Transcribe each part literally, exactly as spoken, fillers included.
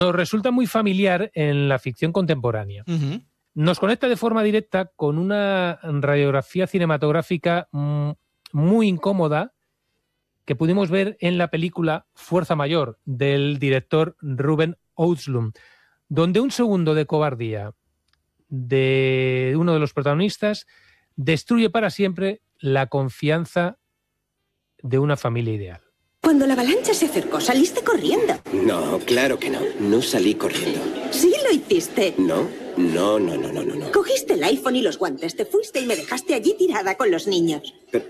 nos resulta muy familiar en la ficción contemporánea. Uh-huh. Nos conecta de forma directa con una radiografía cinematográfica muy incómoda que pudimos ver en la película Fuerza Mayor, del director Ruben Östlund, donde un segundo de cobardía de uno de los protagonistas destruye para siempre la confianza de una familia ideal. Cuando la avalancha se acercó, saliste corriendo. No, claro que no. No salí corriendo. Sí lo hiciste. No, no, no, no, no, no. Cogiste el iPhone y los guantes, te fuiste y me dejaste allí tirada con los niños. Pero...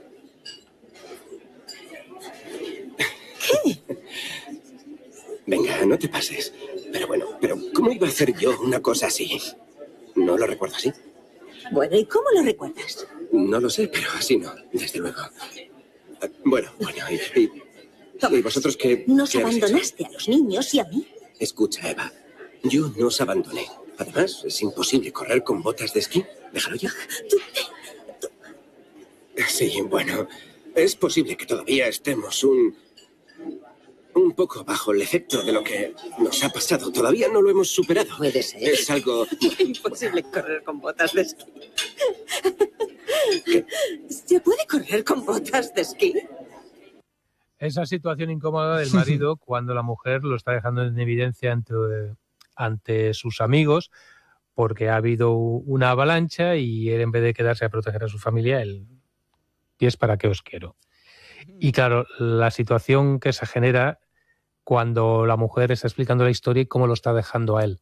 ¿Qué? Venga, no te pases. Pero bueno, pero ¿cómo iba a hacer yo una cosa así? No lo recuerdo así. Bueno, ¿y cómo lo recuerdas? No lo sé, pero así no, desde luego. Bueno, bueno, y... y... ¿Y vosotros qué? Nos qué abandonaste a los niños y a mí. Escucha, Eva, yo no os abandoné. Además, es imposible correr con botas de esquí. Déjalo ya. Tú, tú... Sí, bueno, es posible que todavía estemos un... un poco bajo el efecto de lo que nos ha pasado. Todavía no lo hemos superado. Puede ser. Es algo... imposible correr con botas de esquí. ¿Qué? ¿Se puede correr con botas de esquí? Esa situación incómoda del marido cuando la mujer lo está dejando en evidencia ante, ante sus amigos porque ha habido una avalancha y él, en vez de quedarse a proteger a su familia, él, ¿y es para qué os quiero? Y claro, la situación que se genera cuando la mujer está explicando la historia y cómo lo está dejando a él.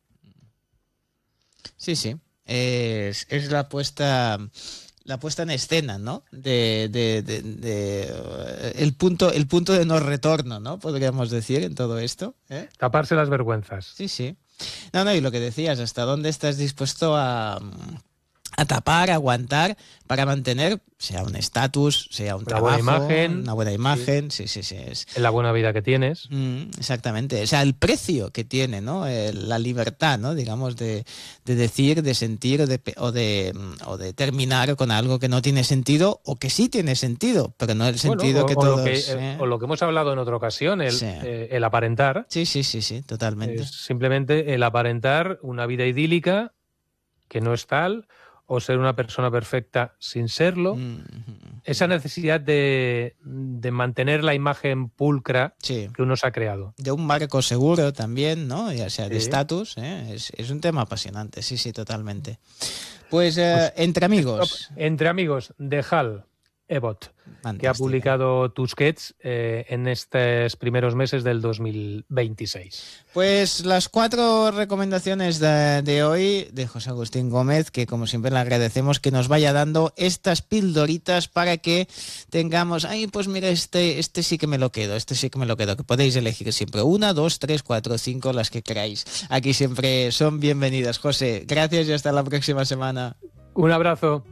Sí, sí. Es, es la puesta... la puesta en escena, ¿no? De, de, de, de uh, el punto, el punto de no retorno, ¿no? Podríamos decir en todo esto. ¿eh? Taparse las vergüenzas. Sí, sí. No, no, y lo que decías, ¿hasta dónde estás dispuesto a, a tapar, a aguantar para mantener, sea un estatus, sea un una trabajo, buena imagen, una buena imagen, sí, sí, sí. sí es. En la buena vida que tienes. Mm, exactamente. O sea, el precio que tiene, ¿no? El, la libertad, ¿no? Digamos, de, de decir, de sentir o de, o, de, o de terminar con algo que no tiene sentido o que sí tiene sentido, pero no el sentido bueno, o, que o todos... Lo que, ¿eh? O lo que hemos hablado en otra ocasión, el, sí. eh, el aparentar. Sí, sí, sí, sí, totalmente. Es simplemente el aparentar una vida idílica que no es tal, o ser una persona perfecta sin serlo. Mm-hmm. Esa necesidad de, de mantener la imagen pulcra sí. que uno se ha creado. De un marco seguro también, ¿no? Ya sea de estatus, sí. ¿eh? es, es un tema apasionante, sí, sí, totalmente. Pues, eh, pues Entre Amigos. Entre Amigos, de Hal Elrod, que ha publicado Tusquets eh, en estos primeros meses del dos mil veintiséis. Pues las cuatro recomendaciones de, de hoy de José Agustín Gómez, que como siempre le agradecemos que nos vaya dando estas pildoritas para que tengamos, ay, pues mira, este, este sí que me lo quedo, este sí que me lo quedo, que podéis elegir siempre una, dos, tres, cuatro, cinco, las que queráis. Aquí siempre son bienvenidas. José, gracias y hasta la próxima semana. Un abrazo.